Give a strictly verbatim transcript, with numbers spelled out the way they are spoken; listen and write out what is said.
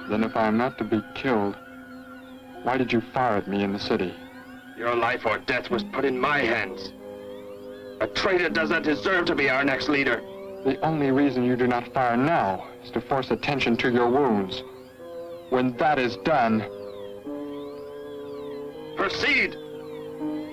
Then if I am not to be killed, why did you fire at me in the city? Your life or death was put in my hands. A traitor does not deserve to be our next leader. The only reason you do not fire now is to force attention to your wounds. When that is done... Proceed!